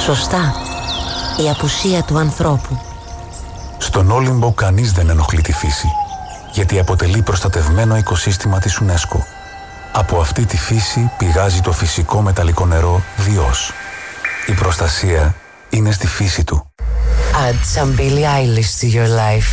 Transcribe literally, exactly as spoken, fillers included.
Σωστά. Η απουσία του ανθρώπου. Στον Όλυμπο κανείς δεν ενοχλεί τη φύση, γιατί αποτελεί προστατευμένο οικοσύστημα της UNESCO. Από αυτή τη φύση πηγάζει το φυσικό μεταλλικό νερό Διός. Η προστασία είναι στη φύση του. Add some Billie Eilish to your life.